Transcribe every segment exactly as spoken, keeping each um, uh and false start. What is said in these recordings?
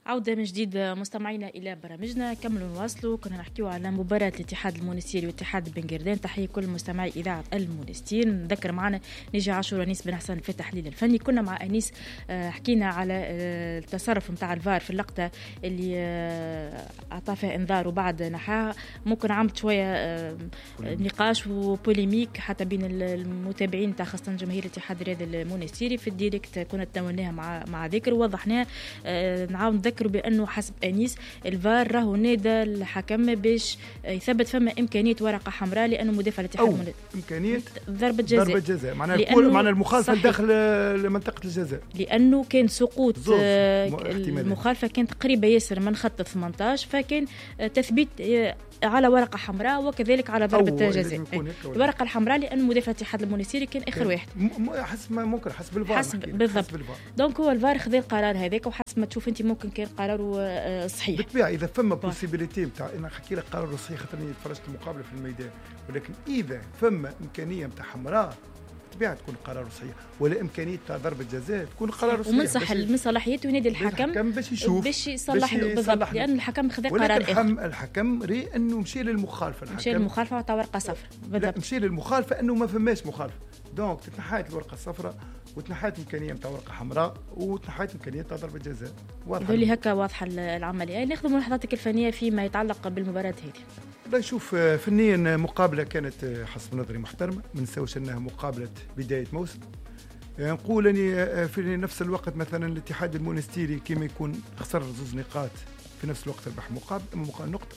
عودة من جديد مستمعينا إلى برامجنا. كملوا نواصلوا. كنا نحكيو على مباراة الاتحاد المونستيري والاتحاد بن قردان. تحية كل مستمعي إذاعة المونستير. نذكر معنا نيجي عاشور أنيس بن حسن في التحليل الفني. كنا مع أنيس حكينا على التصرف متاع الفار في اللقطة اللي أعطى فيها إنذار وبعد نحاها. ممكن عملت شوية نقاش وبوليميك حتى بين المتابعين تاع خاصة جماهير الاتحاد الرياضي المونستيري. في الديريكت كنا تناولناها مع مع ذكر ووضحناها. نعاود نذكروا بأنه حسب أنيس الفار راهو نادى الحكم باش يثبت فما إمكانية ورقة حمراء لأنه مدافع الاتحاد أو إمكانية ضربة جزاء. ضربة جزاء معناها الكل معناها المخالفة داخل منطقة الجزاء، لأنه كان سقوط المخالفة كانت قريبة ياسر من خط ثمانية عشر، فكان تثبيت على ورقة حمراء وكذلك على ضربة جزاء. الورقة الحمراء لأن مدافع الاتحاد المونستيري كان آخر واحد حسب ما ممكن حسب الفار حسب بالضبط. دونك هو الفار خذ القرار هذاك وحسب ما تشوف أنت ممكن كان قراره صحيح بالطبيعة. إذا فما بوسيبيليتي بتاع أنا حكي لك قراره صحيح خاطرني تفرجت المقابلة في الميدان، ولكن إذا فما إمكانية بتاع حمراء بالطبيعة تكون قراره صحيح، ولا إمكانية تاع ضربة جزاء تكون قراره صحيح. ومن صح من صلاحيته ينادي الحكم باش يشوف باش يصلح له بالضبط، لأن الحكم خذ قرار آخر. الحكم ري أنه مشي للمخالفة، الحكم مشي للمخالفة وعطى ورقة صفر بالضبط. مشي للمخالفة أنه ما فماش مخالفة، دونك تتنحيت الورقة الصفراء وتنحيت إمكانية نتاع ورقة حمراء وتنحيت إمكانية نتاع ضربة جزاء. واضح لي هكا واضحة العملية. ناخذ ملاحظاتك الفنية فيما يتعلق بالمباراة هذه. لا شوف فنيا مقابلة كانت حسب نظري محترمة، ما نساوش أنها مقابلة بداية موسم. نقول أني في نفس الوقت مثلا الاتحاد المونستيري كما يكون خسر زوز نقاط في نفس الوقت ربح مقابل نقطة.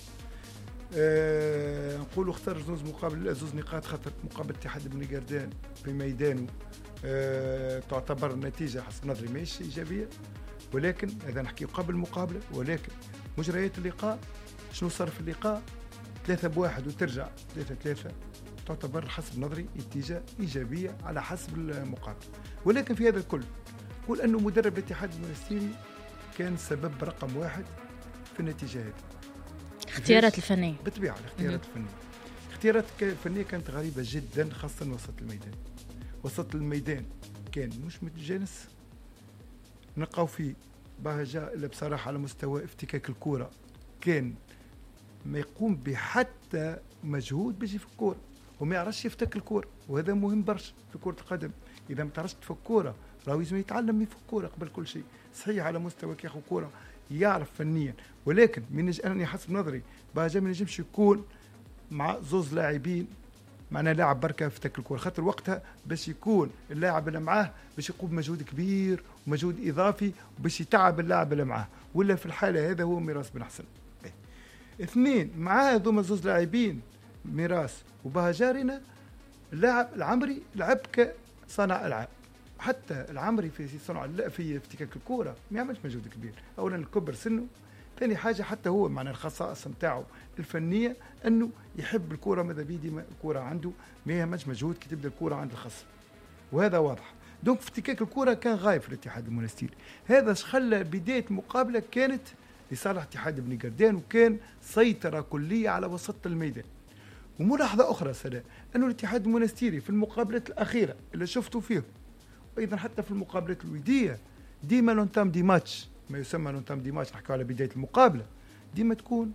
أه نقولوا خسر زوز مقابل زوز نقاط خاطر مقابل الاتحاد بن قردان في ميدانه أه تعتبر النتيجة حسب نظري ماشي إيجابية، ولكن هذا نحكي قبل المقابلة. ولكن مجريات اللقاء شنو صار في اللقاء؟ ثلاثة بواحد وترجع ثلاثة ثلاثة تعتبر حسب نظري نتيجة إيجابية على حسب المقابل. ولكن في هذا الكل قول أنه مدرب الاتحاد المونستيري كان سبب رقم واحد في النتيجة هذه. اختيارات الفنية بالطبيعة الاختيارات الفنية اختيارات الفنية كانت غريبة جدا، خاصة وسط الميدان. وسط الميدان كان مش متجانس نلقاو فيه بهجة إلا بصراحة على مستوى افتكاك الكرة كان ما يقوم بحتى مجهود باش يفك الكرة وما يعرفش يفتك الكرة، وهذا مهم برشا في كرة القدم. إذا ما تعرفش تفك الكرة راهو لازم يتعلم يفك الكرة قبل كل شيء. صحيح على مستوى كي ياخذ كرة يعرف فنيا، ولكن من أنا حسب نظري بهجة ما ينجمش يكون مع زوز لاعبين معنا لاعب بركة فتك الكرة، خاطر وقتها باش يكون اللاعب اللي معاه باش يقوم بمجهود كبير ومجهود إضافي وباش يتعب اللاعب اللي معاه، ولا في الحالة هذا هو ميراث بن حسن. اثنين معاه هذوما زوز لاعبين ميراث وبهجارنا، اللاعب العمري لعب كصانع ألعاب، حتى العمري في صنع في افتكاك الكرة ما يعملش مجهود كبير. أولا الكبر سنه، ثاني حاجة حتى هو معنى الخصائص نتاعو الفنية أنه يحب الكرة، ماذا بيدي الكرة عنده ما يعملش مجهود كي تبدأ الكرة عند الخصم، وهذا واضح. دونك افتكاك الكرة كان غايب في الاتحاد المونستيري. هذا خلى بداية المقابلة كانت لصالح اتحاد بن قردان، وكان سيطرة كلية على وسط الميدان. وملاحظة أخرى سلام أنه الاتحاد المونستيري في المقابلات الأخيرة اللي شفتوا فيه، وأيضا حتى في المقابلات الودية، ديما لونتام دي ماتش، ما يسمى لونتام دي ماتش نحكي على بداية المقابلة، ديما تكون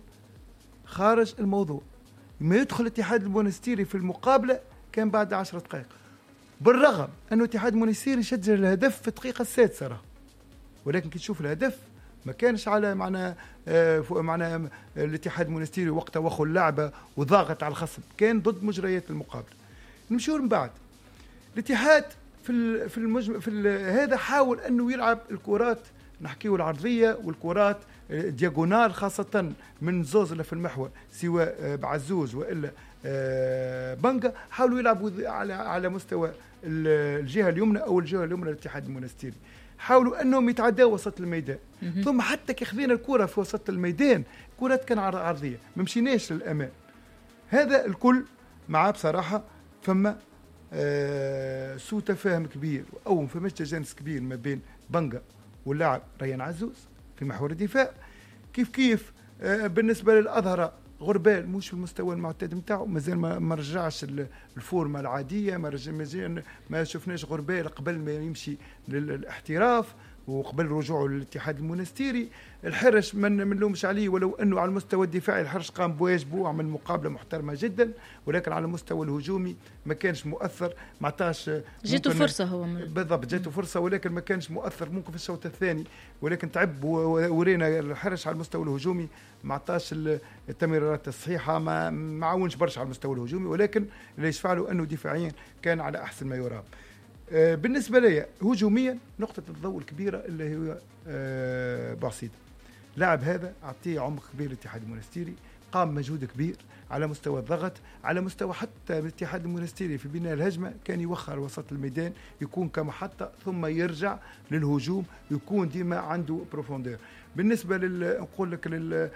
خارج الموضوع. ما يدخل الاتحاد المونستيري في المقابلة كان بعد عشرة دقائق، بالرغم أنه الاتحاد المونستيري سجل الهدف في الدقيقة السادسة، ولكن كي تشوف الهدف ما كانش على معنى آه معنى الاتحاد المونستيري وقتها واخذ اللعبة وضاغط على الخصم، كان ضد مجريات المقابلة. نمشيو من بعد الاتحاد في ال في المجم في ال هذا حاول انه يلعب الكرات نحكيو العرضيه والكرات دياغونال، خاصه من زوز اللي في المحور سواء بعزوز والا بنجا، حاولوا يلعبوا على على مستوى الجهه اليمنى او الجهه اليمنى للاتحاد المونستيري، حاولوا انهم يتعداوا وسط الميدان. ثم حتى كي خذينا الكره في وسط الميدان كرات كان عرضيه ما مشيناش للامام. هذا الكل مع بصراحه فما آه سوء تفاهم كبير او فماش تجانس كبير ما بين بنجا واللاعب ريان عزوز في محور الدفاع. كيف كيف آه بالنسبه للاظهره غربال مش في المستوى المعتاد نتاعو، مازال ما رجعش الفورمه العاديه، ما رجع ما شفناش غربال قبل ما يمشي للاحتراف. وقبل رجوعه للاتحاد المونستيري الحرش من من لومش عليه، ولو انه على المستوى الدفاعي الحرش قام بواجبه وعمل مقابله محترمه جدا، ولكن على المستوى الهجومي ما كانش مؤثر. ما عطاش جاته فرصه هو بالضبط، جاته فرصه ولكن ما كانش مؤثر ممكن في الشوط الثاني، ولكن تعب ورينا الحرش على المستوى الهجومي ما عطاش التمريرات الصحيحه، ما ما عاونش برشا على المستوى الهجومي، ولكن اللي يشفع له انه دفاعيا كان على احسن ما يرام. بالنسبه لي هجوميا نقطه الضوء الكبيره اللي هو بوعسيد. لاعب هذا اعطيه عمق كبير للاتحاد المونستيري، قام مجهود كبير على مستوى الضغط، على مستوى حتى الاتحاد المونستيري في بناء الهجمه كان يوخر وسط الميدان يكون كمحطه ثم يرجع للهجوم، يكون ديما عنده بروفوندير. بالنسبه لل نقول لك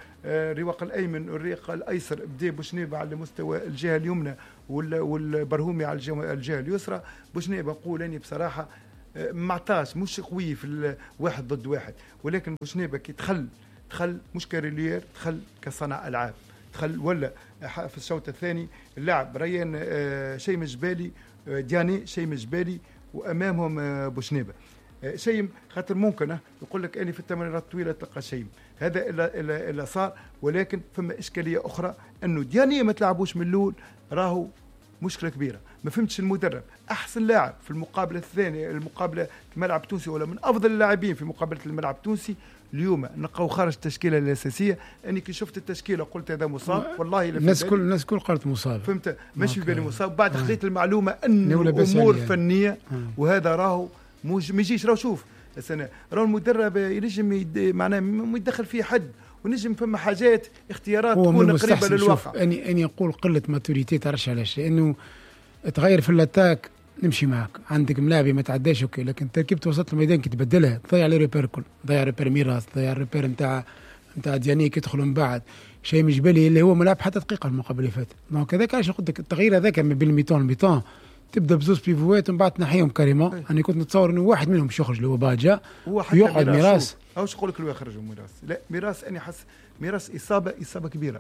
للرواق الايمن والرواق الايسر بدا بوشنيبه على مستوى الجهه اليمنى والبرهومي على الجهه اليسرى. بوشنيبه نقول اني بصراحه ما عطاش مش قوي في واحد ضد واحد، ولكن بوشنيبه كي دخل دخل مش كاريلير، دخل كصانع العاب، دخل ولا في الشوط الثاني اللاعب ريان شيء مجبالي دياني شيء مجبالي وامامهم بوشنيبه شيء خاطر ممكن يقول لك اني في التمريرات الطويله تلقى شيء هذا الا الا الا صار، ولكن فما اشكاليه اخرى انه دياني ما تلعبوش من الاول، راهو مشكله كبيره. ما فهمتش المدرب احسن لاعب في المقابله الثانيه المقابله الملعب التونسي ولا من افضل اللاعبين في مقابله الملعب التونسي اليوم نلقاو خارج التشكيله الاساسيه. اني كي شفت التشكيله قلت هذا مصاب والله. الناس كل الناس كل قالت مصاب، فهمت ماشي في بالي مصاب. بعد آه. خذيت المعلومه انه امور فنيه آه. وهذا راهو ما يجيش. راهو شوف السنه راهو المدرب ينجم معناه ما يدخل فيه حد، ونجم فما حاجات اختيارات تكون قريبه للواقع. اني اني اقول قله ماتوريتي. تعرفش علاش؟ لانه تغير في الاتاك نمشي معك، عندك ملاعبي ما تعداش اوكي، لكن تركيبه وسط الميدان كي تبدلها تضيع لي ريبير كل، تضيع ريبير ميراث، تضيع ريبير نتاع نتاع دياني كي يدخلوا من بعد شيء مش بالي اللي هو ملعب حتى دقيقه المقابله اللي فاتت. دونك هذاك علاش قلت لك التغيير هذاك ما بين الميتون الميتون تبدا بزوز بيفوات ومن بعد تنحيهم كريمون. انا يعني كنت نتصور انه واحد منهم باش يخرج اللي هو باجا ويقعد ميراث. اوش نقول لك اللي يخرجوا ميراث؟ لا ميراث اني حس ميراث اصابه اصابه كبيره،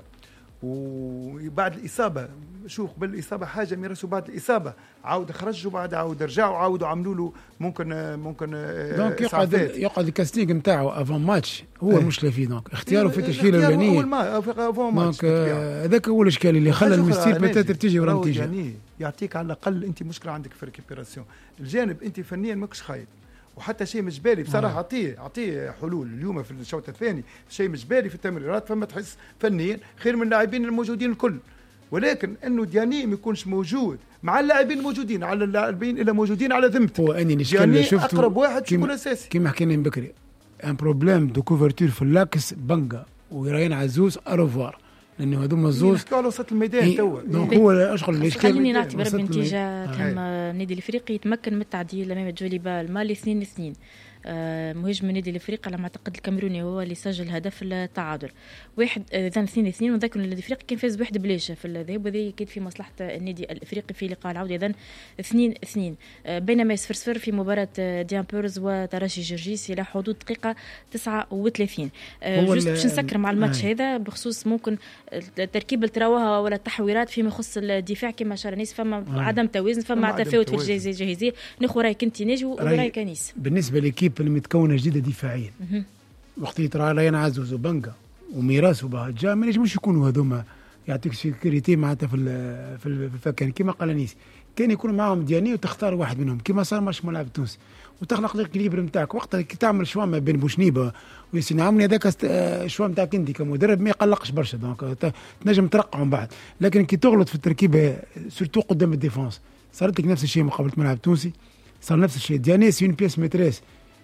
وبعد الإصابة شو قبل الإصابة حاجة ميراث، وبعد الإصابة عاود خرجوا بعد عاود رجعوا عاودوا عملوا له ممكن ممكن دونك يقعد يقعد الكاستينغ نتاعو افون ماتش هو ايه. المشكلة فيه دونك اختياره في التشكيلة الأولانية أول ما افون ماتش هذاك هو الإشكال اللي خلى المستير بتاتر تيجي ورا النتيجة. يعني يعطيك على الأقل أنت مشكلة عندك في الريكيبيراسيون الجانب أنت فنيا ماكش خايب، وحتى شيء مش بالي بصراحه اعطيه اعطيه حلول اليوم في الشوط الثاني. شيء مش بالي في التمريرات فما تحس فنيا خير من اللاعبين الموجودين الكل، ولكن انه دياني ما يكونش موجود مع اللاعبين الموجودين على اللاعبين اللي موجودين على ذمته. هو اني الاشكال اللي شفته اقرب واحد يكون اساسي كما حكينا من بكري ان بروبليم دو كوفرتور في اللاكس بنجا وريان عزوز اروفوار، لانه هذوما الزوز نحكيو على وسط الميدان توا. دونك هو اشغل الاشكال. خليني نعتبر بنتيجه تم النادي الافريقي يتمكن من التعديل امام جوليبا المالي اثنين اثنين. آه مهاجم النادي الافريقي على ما اعتقد الكاميروني هو اللي سجل هدف التعادل واحد اذا اثنين اثنين، وذاك النادي الافريقي كان فاز بواحد بلاشه في الذهاب، وهذا اكيد في مصلحه النادي الافريقي في لقاء العوده اذا اثنين اثنين. آه بينما صفر صفر في مباراه ديان بيرز وتراشي جرجيس الى حدود دقيقه تسعة وثلاثين. آه جوست باش نسكر مع الماتش آه. هذا بخصوص ممكن التركيبه اللي تراوها ولا التحويرات فيما يخص الدفاع كما شار نيس فما آه. عدم توازن، فما تفاوت في الجاهزيه. ناخذ رايك انت ناجي ورايك انيس. بالنسبه للكيب المتكونه جديده دفاعيا وقت يترى ريان عزوز وبنجا وميراث وبهجا ما نجموش يكونوا هذوما يعطيك سيكوريتي معناتها في في الفكان كما قال انيس، كان يكون معهم دياني وتختار واحد منهم كما صار ماتش ملعب التونسي وتخلق الكليبر نتاعك وقتها كي تعمل شوا ما بين بوشنيبه وياسين عامل هذاك شوا نتاعك انت كمدرب ما يقلقش برشا، دونك تنجم ترقعوا من بعد. لكن كي تغلط في التركيبه سورتو قدام الديفونس صارت لك نفس الشيء مقابله ملعب التونسي، صار نفس الشيء. دياني سي اون بيس ميتريس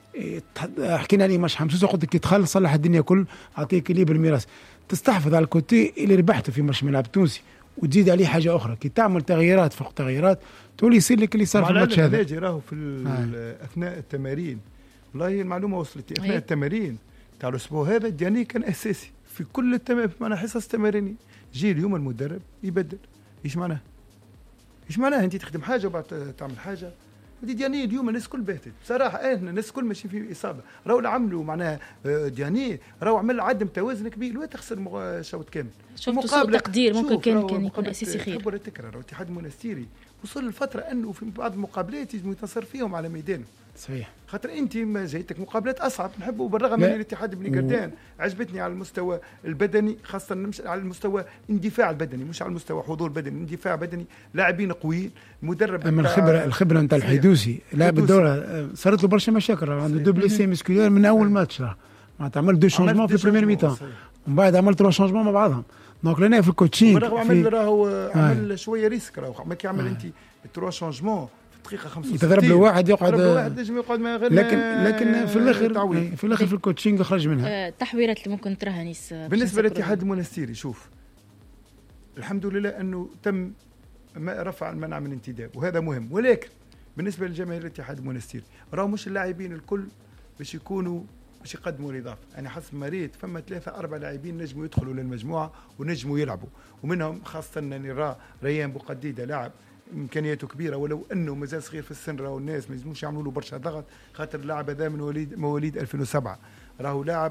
حكينا عليه مش حمسوس قلت لك يدخل صلح الدنيا كل اعطيك ليبر الميراث تستحفظ على الكوتي اللي ربحته في ماتش ملعب التونسي وتزيد عليه حاجه اخرى كي تعمل تغييرات فوق تغييرات تولي يصير لك اللي صار في الماتش هذا. ناجي راهو في آه. اثناء التمارين والله المعلومه وصلت اثناء هي. التمارين تاع الاسبوع هذا دياني كان اساسي في كل التمارين معنا حصص تماريني. جي اليوم المدرب يبدل ايش معناه؟ ايش معناه انت تخدم حاجه وبعد تعمل حاجه؟ دياني اليوم الناس كل باتت بصراحه اه الناس كل ماشي في اصابه راهو عملوا معناها دياني راهو عمل عدم توازن كبير وين تخسر شوط كامل. مقابل تقدير ممكن كان كان يكون اساسي خير. خبر التكرار الاتحاد المونستيري وصل الفتره انه في بعض المقابلات يجب ينتصر فيهم على ميدانه. صحيح. خاطر انت ما جايتك مقابلات اصعب نحبه، بالرغم من الاتحاد بن قردان عجبتني على المستوى البدني، خاصه مش على المستوى الاندفاع البدني، مش على المستوى حضور بدني، اندفاع بدني، لاعبين قويين، المدرب اما الخبره الخبره نتاع الحيدوسي لاعب الدوره صارت له برشا مشاكل، عنده دوبليسي مسكولير من اول ماتش، راه معناتها عمل دو شونجمون في البريمير ميتان ومن بعد عمل تروا شونجمون مع بعضهم. دونك لنا في الكوتشينغ بالرغم عمل راهو عمل شويه ريسك، راهو ما كي عمل انت تروا شونجمون دقيقه خمسة وستين يتضرب له واحد يقعد واحد نجم يقعد ما غير، لكن لكن في الاخر في الاخر في الكوتشينغ خرج منها. التحويرات اللي ممكن تراها نيس بالنسبه للاتحاد المونستيري، شوف الحمد لله انه تم ما رفع المنع من الانتداب وهذا مهم، ولكن بالنسبه للجماهير الاتحاد المونستيري راهو مش اللاعبين الكل باش يكونوا باش يقدموا الاضافه. انا حسب ما ريت فما ثلاثه اربع لاعبين نجموا يدخلوا للمجموعه ونجموا يلعبوا، ومنهم خاصه نرى ريان بوقديده لاعب امكانياته كبيره ولو انه مازال صغير في السن، راهو الناس ما يلزموش يعملوا له برشا ضغط، خاطر اللاعب هذا من مواليد مواليد ألفين وسبعة، راهو لاعب